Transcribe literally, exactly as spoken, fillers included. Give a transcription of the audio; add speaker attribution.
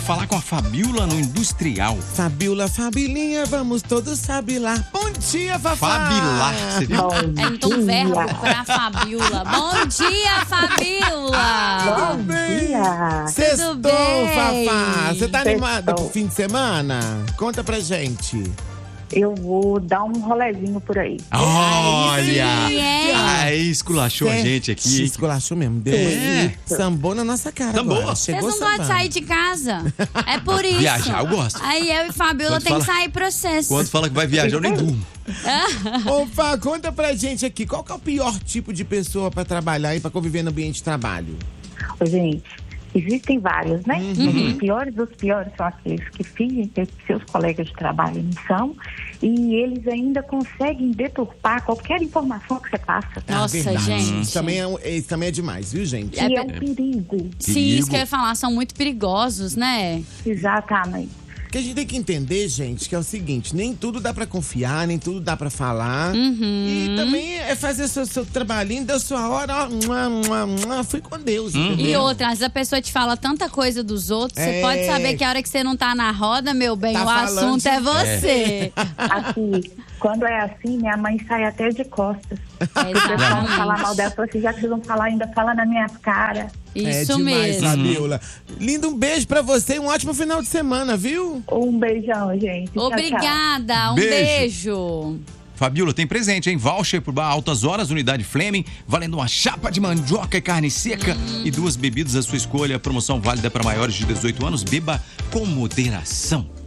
Speaker 1: falar com a Fabiola no Industrial.
Speaker 2: Fabiola, Fabilinha, vamos todos fabilar. Bom dia, Fafá.
Speaker 1: Fabilar, você viu?
Speaker 3: É então um verbo pra Fabiola. Bom dia, Fabiola!
Speaker 4: Bom dia!
Speaker 2: Sextou,
Speaker 3: bem?
Speaker 2: Fafá. Você tá animada
Speaker 4: Sextou.
Speaker 2: pro fim de semana? Conta pra gente.
Speaker 4: Eu vou dar um rolezinho por aí.
Speaker 1: Olha!
Speaker 3: Sim, é.
Speaker 1: Aí, esculachou a gente aqui. hein?
Speaker 2: Esculachou mesmo. Deu
Speaker 1: É.
Speaker 2: sambou na nossa cara
Speaker 1: Sambou?
Speaker 2: agora.
Speaker 3: Vocês
Speaker 2: Chegou
Speaker 3: não gostam de
Speaker 2: sambando.
Speaker 3: sair de casa. É por isso.
Speaker 1: Viajar, eu gosto.
Speaker 3: Aí eu e Fabiola
Speaker 1: Quando
Speaker 3: tem que
Speaker 1: fala-
Speaker 3: sair processo.
Speaker 1: Quando fala que vai viajar, eu nem durmo.
Speaker 2: Ô, Fá, conta pra gente aqui, qual que é o pior tipo de pessoa pra trabalhar e pra conviver no ambiente de trabalho?
Speaker 4: Ô, gente, existem vários, né? Os piores dos piores são aqueles que fingem que seus colegas de trabalho não são e eles ainda conseguem deturpar qualquer informação que você passa.
Speaker 3: Nossa,
Speaker 2: Ah, verdade.
Speaker 3: gente.
Speaker 2: Isso também, é, um- isso também é demais, viu, gente?
Speaker 4: E é um perigo.
Speaker 3: Sim, isso que eu ia falar, são muito perigosos, né?
Speaker 4: Exatamente.
Speaker 2: O que a gente tem que entender, gente, que é o seguinte, nem tudo dá pra confiar, nem tudo dá pra falar.
Speaker 3: Uhum.
Speaker 2: E também é fazer seu, seu trabalhinho, deu sua hora, ó, mua, mua, mua, fui com Deus, entendeu?
Speaker 3: E outra, às vezes a pessoa te fala tanta coisa dos outros, você
Speaker 2: É.
Speaker 3: pode saber que a hora que você não tá na roda, meu bem,
Speaker 2: Tá
Speaker 3: o
Speaker 2: falando
Speaker 3: assunto
Speaker 2: de-
Speaker 3: é você.
Speaker 4: Aqui, quando é assim, minha mãe sai até de costas.
Speaker 3: É,
Speaker 4: O pessoal não
Speaker 3: exatamente.
Speaker 4: fala mal dela, fala assim, já que vocês vão falar, ainda fala na minha cara.
Speaker 2: É
Speaker 3: Isso
Speaker 2: demais,
Speaker 3: mesmo.
Speaker 2: Fabiola. Lindo, um beijo pra você e um ótimo final de semana, viu?
Speaker 4: Um beijão, gente. Tchau, tchau.
Speaker 3: Obrigada, um
Speaker 1: Beijo.
Speaker 3: beijo.
Speaker 1: Fabiola, tem presente, hein? Voucher por bar Altas Horas, unidade Fleming, valendo uma chapa de mandioca e carne seca e duas bebidas à sua escolha. Promoção válida para maiores de dezoito anos. Beba com moderação.